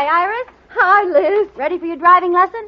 Hi, Iris. Hi, Liz. Ready for your driving lesson?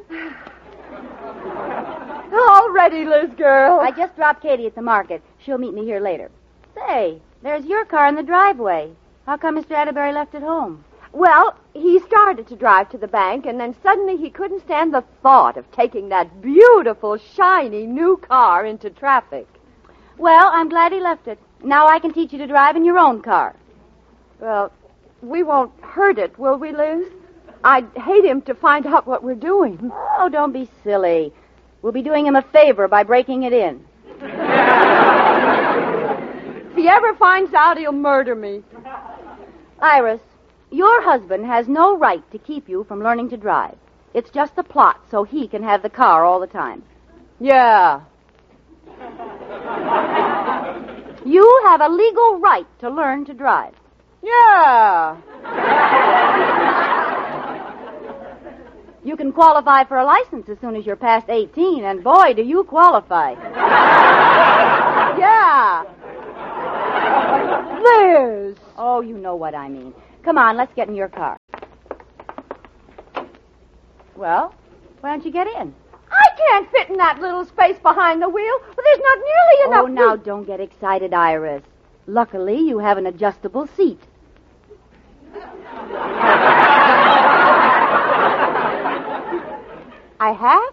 All ready, Liz girl. I just dropped Katie at the market. She'll meet me here later. Say, there's your car in the driveway. How come Mr. Atterbury left it home? Well, he started to drive to the bank, and then suddenly he couldn't stand the thought of taking that beautiful, shiny new car into traffic. Well, I'm glad he left it. Now I can teach you to drive in your own car. Well, we won't hurt it, will we, Liz? I'd hate him to find out what we're doing. Oh, don't be silly. We'll be doing him a favor by breaking it in. If he ever finds out, he'll murder me. Iris, your husband has no right to keep you from learning to drive. It's just a plot so he can have the car all the time. Yeah. You have a legal right to learn to drive. Yeah. You can qualify for a license as soon as you're past 18, and boy, do you qualify. Yeah. Liz. Oh, you know what I mean. Come on, let's get in your car. Well, why don't you get in? I can't fit in that little space behind the wheel. There's not nearly enough Oh, now don't get excited, Iris. Luckily, you have an adjustable seat. I have?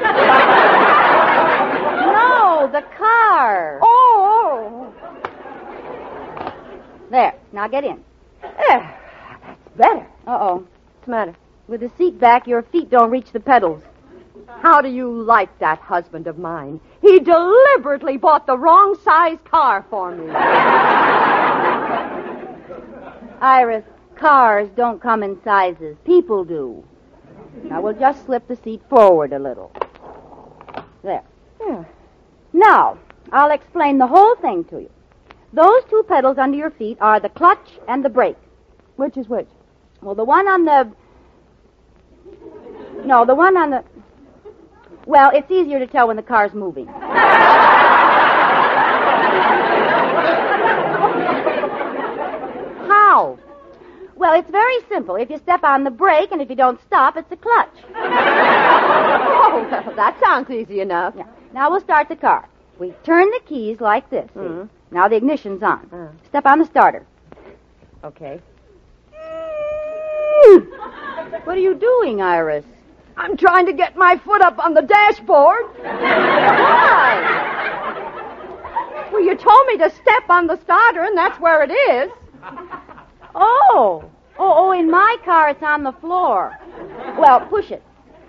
No, the car. Oh. There, now get in. That's better. Uh-oh. What's the matter? With the seat back, your feet don't reach the pedals. How do you like that husband of mine? He deliberately bought the wrong size car for me. Iris, cars don't come in sizes. People do. Now, we'll just slip the seat forward a little. There. Yeah. Now, I'll explain the whole thing to you. Those two pedals under your feet are the clutch and the brake. Which is which? Well, the one on the... No, the one on the... Well, it's easier to tell when the car's moving. How? Well, it's very simple. If you step on the brake and if you don't stop, it's the clutch. Oh, well, that sounds easy enough. Yeah. Now we'll start the car. We turn the keys like this. See? Mm-hmm. Now the ignition's on. Step on the starter. Okay. What are you doing, Iris? I'm trying to get my foot up on the dashboard. Why? Well, you told me to step on the starter, and that's where it is. Oh, in my car it's on the floor. Well, push it.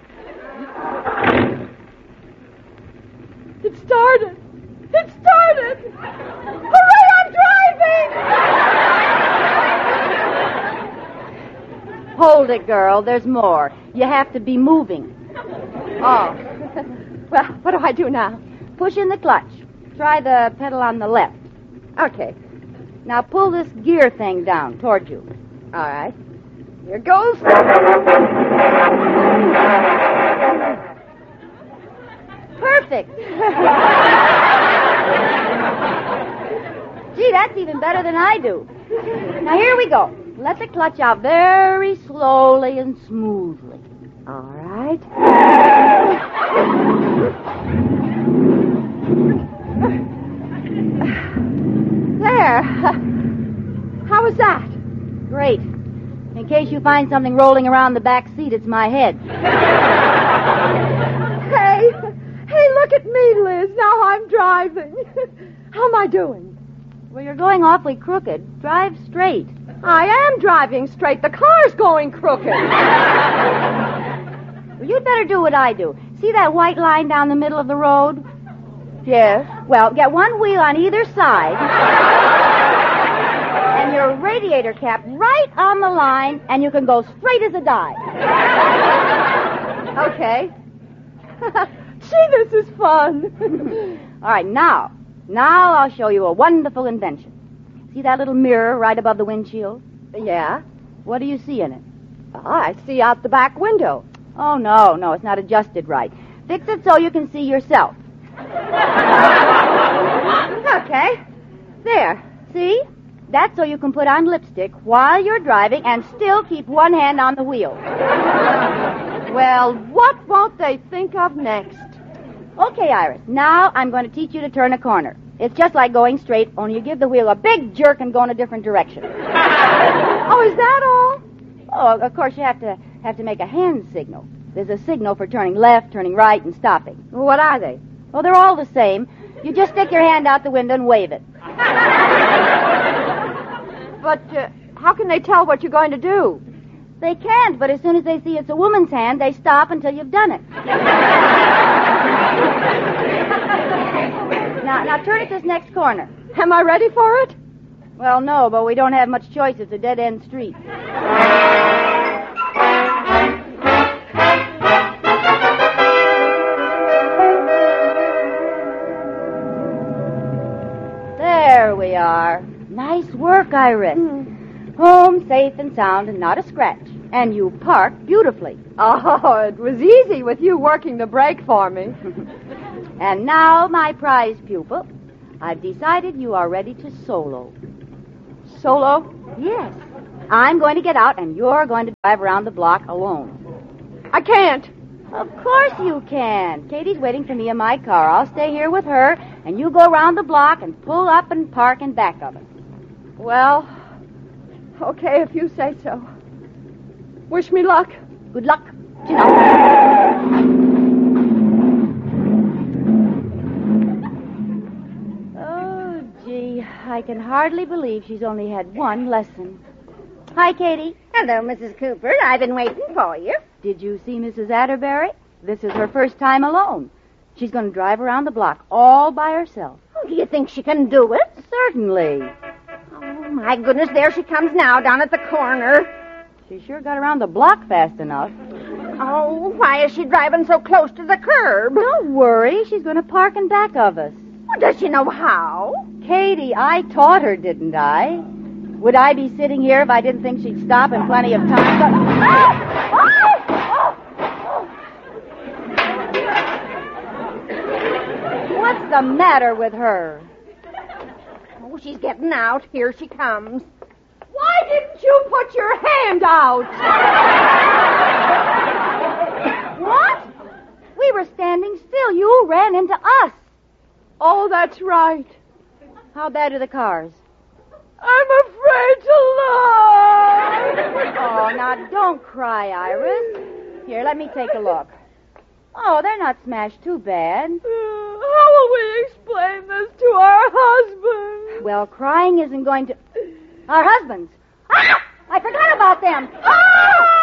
It started. It started. Hooray, I'm driving! Hold it, girl. There's more. You have to be moving. Oh. Well, what do I do now? Push in the clutch. Try the pedal on the left. Okay. Now pull this gear thing down toward you. All right. Here goes. Perfect. Gee, that's even better than I do. Now here we go. Let the clutch out very slowly and smoothly. All right. There. How was that? Great. In case you find something rolling around the back seat, it's my head. Hey, look at me, Liz. Now I'm driving. How am I doing? Well, you're going awfully crooked. Drive straight. I am driving straight. The car's going crooked. Well, you'd better do what I do. See that white line down the middle of the road? Yes. Well, get one wheel on either side. And your radiator cap right on the line, and you can go straight as a die. Okay. Gee, this is fun. All right, now I'll show you a wonderful invention. See that little mirror right above the windshield? Yeah? What do you see in it? Oh, I see out the back window. Oh, no, it's not adjusted right. Fix it so you can see yourself. Okay. There. See? That's so you can put on lipstick while you're driving and still keep one hand on the wheel. Well, what won't they think of next? Okay, Iris, now I'm going to teach you to turn a corner. It's just like going straight, only you give the wheel a big jerk and go in a different direction. Oh, is that all? Oh, of course, you have to make a hand signal. There's a signal for turning left, turning right, and stopping. What are they? Well, they're all the same. You just stick your hand out the window and wave it. But how can they tell what you're going to do? They can't, but as soon as they see it's a woman's hand, they stop until you've done it. Now turn at this next corner. Am I ready for it? Well, no, but we don't have much choice. It's a dead-end street. There we are. Nice work, Iris. Home safe and sound and not a scratch. And you parked beautifully. Oh, it was easy with you working the brake for me. And now, my prize pupil, I've decided you are ready to solo. Solo? Yes. I'm going to get out, and you're going to drive around the block alone. I can't. Of course you can. Katie's waiting for me in my car. I'll stay here with her, and you go around the block and pull up and park in back of it. Well, okay, if you say so. Wish me luck. Good luck. Oh, gee, I can hardly believe she's only had one lesson. Hi, Katie. Hello, Mrs. Cooper. I've been waiting for you. Did you see Mrs. Atterbury? This is her first time alone. She's going to drive around the block all by herself. Oh, do you think she can do it? Certainly. Oh, my goodness, there she comes now, down at the corner. She sure got around the block fast enough. Oh, why is she driving so close to the curb? Don't worry. She's going to park in back of us. Well, does she know how? Katie, I taught her, didn't I? Would I be sitting here if I didn't think she'd stop in plenty of time? What's the matter with her? Oh, she's getting out. Here she comes. Why didn't you put your hand out? What? We were standing still. You ran into us. Oh, that's right. How bad are the cars? I'm afraid to look. Oh, now don't cry, Iris. Here, let me take a look. Oh, they're not smashed too bad. How will we explain this to our husbands? Well, crying isn't going to... Our husbands. Ah! I forgot about them. Ah!